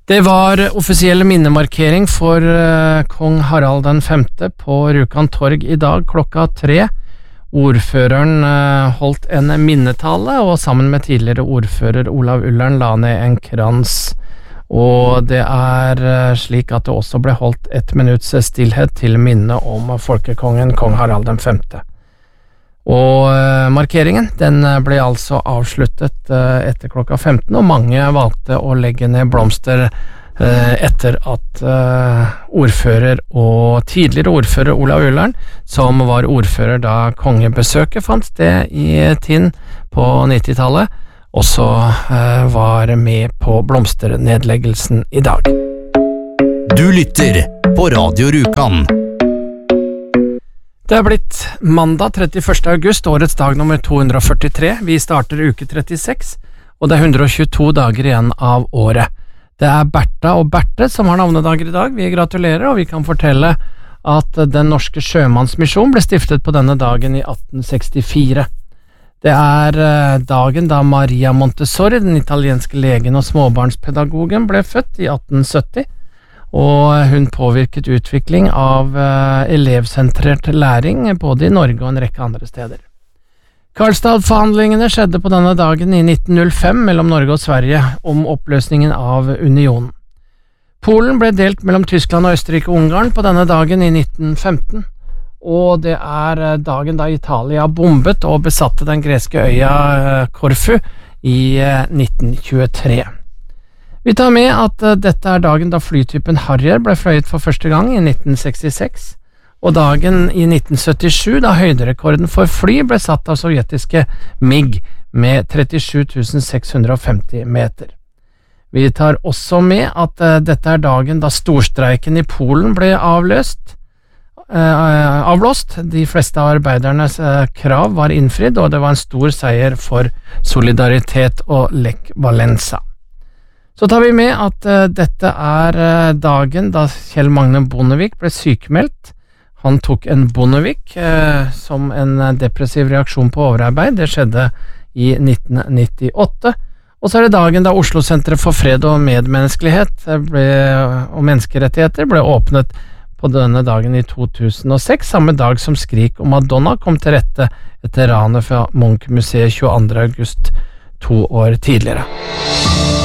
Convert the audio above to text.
Det var offisiell minnemarkering for kong Harald den 5. på Rjukan torg I dag klokka 3. Ordføreren holdt en minnetale, og sammen med tidligere ordfører Olav Ullern la ned en krans. Og det slik at det også ble holdt 1 minutts stillhet til minne om folkekongen kong Harald den 5. Og markeringen, den ble altså avsluttet etter klokka 15, og mange valgte å legge ned blomster etter at ordfører og tidligere ordfører Olav Ullern, som var ordfører da kongebesøket fant sted I Tinn på 90-tallet, også var med på blomsternedleggelsen I dag. Du lytter på Radio Rjukan. Det blitt mandag 31. august, årets dag nummer 243. Vi starter uke 36, og det 122 dager igjen av året. Det Bertha og Berte som har navnedager I dag. Vi gratulerer, og vi kan fortelle at Den norske sjømannsmisjon ble stiftet på denne dagen I 1864. Det dagen da Maria Montessori, den italienske legen og småbarnspedagogen, ble født I 1870. Og hun påvirket utvikling av elevsentrert læring både I Norge og en rekke andre steder. Karlstad-forhandlingene skjedde på denne dagen I 1905 mellom Norge og Sverige om oppløsningen av unionen. Polen ble delt mellom Tyskland og Østerrike og Ungarn på denne dagen I 1915, og det dagen da Italia bombet og besatte den greske øya Korfu I 1923. Vi tar med at dette dagen da flytypen Harrier ble fløyet for første gang I 1966, og dagen I 1977 da høyderekorden for fly ble satt av sovjetiske MiG med 37 650 meter. Vi tar også med at dette dagen da storstreiken I Polen ble avblåst. De fleste av arbeidernes krav var innfridd, og det var en stor seier for Solidaritet og Lech Walesa. Så tar vi med at dette dagen da Kjell Magne Bondevik ble sykemeldt. Han tok en Bondevik som en depressiv reaksjon på overarbeid. Det skjedde I 1998. Og så det dagen da Oslo-senteret for fred og medmenneskelighet og menneskerettigheter ble åpnet på denne dagen I 2006, samme dag som Skrik og Madonna kom til rette etter ranet fra Munch-museet 22. august 2 år tidligere.